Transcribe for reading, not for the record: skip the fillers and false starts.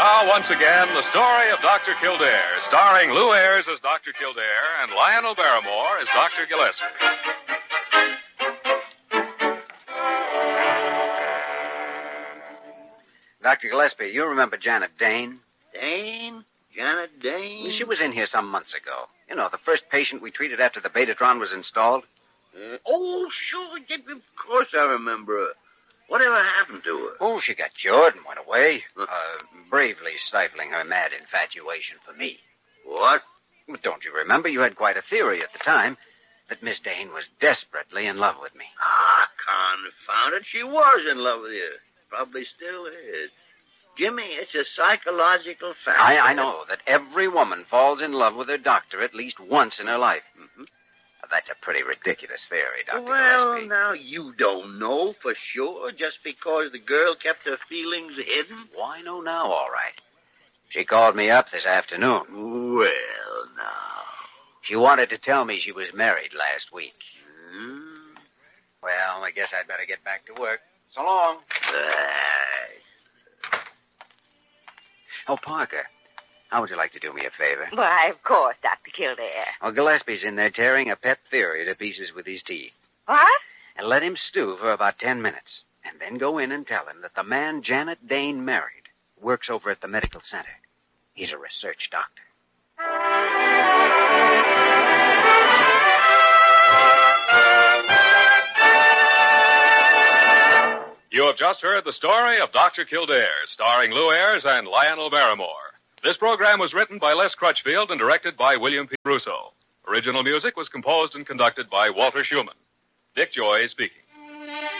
Now, once again, the story of Dr. Kildare, starring Lou Ayres as Dr. Kildare and Lionel Barrymore as Dr. Gillespie. Dr. Gillespie, you remember Janet Dane? Dane? Janet Dane? She was in here some months ago. You know, the first patient we treated after the Betatron was installed. Oh, sure. Of course I remember her. Whatever happened to her? Oh, she got cured and went away, bravely stifling her mad infatuation for me. What? But don't you remember? You had quite a theory at the time that Miss Dane was desperately in love with me. Ah, confound it. She was in love with you. Probably still is. Jimmy, it's a psychological fact. I know that every woman falls in love with her doctor at least once in her life. Mm-hmm. That's a pretty ridiculous theory, Dr. Well, Gillespie. now, you don't know for sure just because the girl kept her feelings hidden? Oh, I know now, all right. She called me up this afternoon. Well, now. She wanted to tell me she was married last week. Hmm? Well, I guess I'd better get back to work. So long. Oh, Parker, how would you like to do me a favor? Why, of course, Dr. Kildare. Well, Gillespie's in there tearing a pet theory to pieces with his teeth. What? And let him stew for about 10 minutes. And then go in and tell him that the man Janet Dane married works over at the medical center. He's a research doctor. You have just heard the story of Dr. Kildare, starring Lou Ayres and Lionel Barrymore. This program was written by Les Crutchfield and directed by William P. Russo. Original music was composed and conducted by Walter Schumann. Dick Joy speaking.